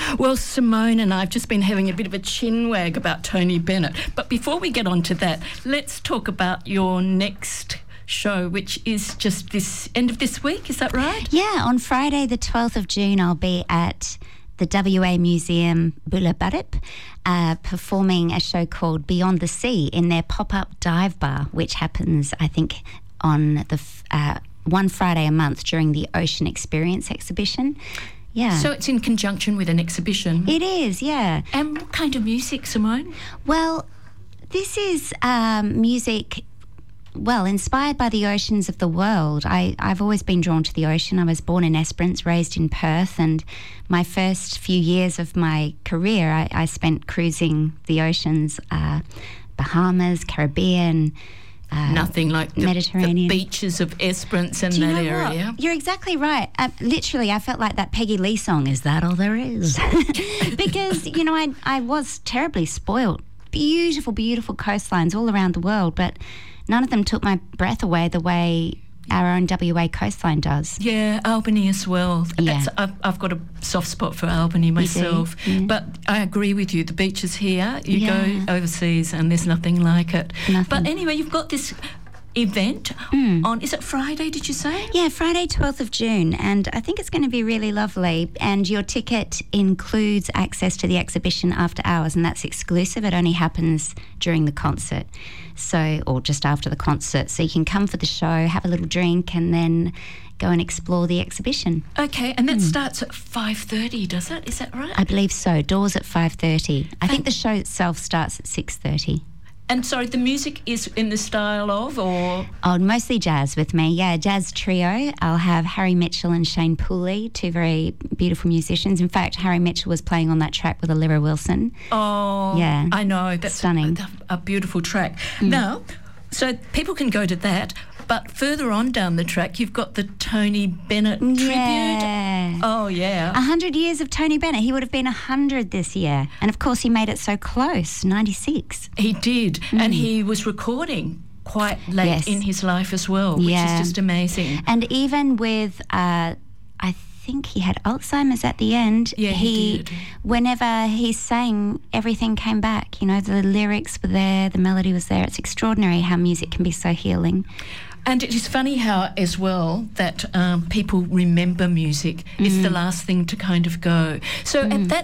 Well, Simone and I have just been having a bit of a chin wag about Tony Bennett. But before we get on to that, let's talk about your next show, which is just this end of this week. Is that right? Yeah, on Friday the 12th of June, I'll be at the WA Museum Bula Barup performing a show called Beyond the Sea in their pop-up dive bar, which happens, I think, on the one Friday a month during the Ocean Experience exhibition. Yeah. So it's in conjunction with an exhibition? It is, yeah. And what kind of music, Simone? Well, this is music, well, inspired by the oceans of the world. I've always been drawn to the ocean. I was born in Esperance, raised in Perth, and my first few years of my career I spent cruising the oceans, Bahamas, Caribbean, nothing like Mediterranean. The beaches of Esperance and that area. What? You're exactly right. Literally, I felt like that Peggy Lee song, Is That All There Is? Because, you know, I was terribly spoilt. Beautiful, beautiful coastlines all around the world, but none of them took my breath away the way our own WA coastline does. Yeah, Albany as well. Yeah. I've got a soft spot for Albany myself. Yeah. But I agree with you. The beaches here, you go overseas and there's nothing like it. Nothing. But anyway, you've got this event on, is it Friday, did you say? Yeah, Friday 12th of June, and I think it's going to be really lovely, and your ticket includes access to the exhibition after hours, and that's exclusive. It only happens during the concert, or just after the concert, so you can come for the show, have a little drink, and then go and explore the exhibition. Okay, and that starts at 5:30, does it? Is that right? I believe so. Doors at 5:30. I think the show itself starts at 6:30. And sorry, the music is in the style of, or? Oh, mostly jazz with me, yeah, jazz trio. I'll have Harry Mitchell and Shane Pooley, two very beautiful musicians. In fact, Harry Mitchell was playing on that track with Alira Wilson. Oh, yeah, I know. That's stunning. A beautiful track. Now, so people can go to that, but further on down the track, you've got the Tony Bennett tribute. Yeah. Oh, yeah. 100 years of Tony Bennett. He would have been 100 this year. And, of course, he made it so close, 96. He did. And he was recording quite late in his life as well, which is just amazing. And even with, I think he had Alzheimer's at the end. Yeah, he did. Whenever he sang, everything came back. You know, the lyrics were there, the melody was there. It's extraordinary how music can be so healing. And it is funny how, as well, that people remember music. It's the last thing to kind of go. So at that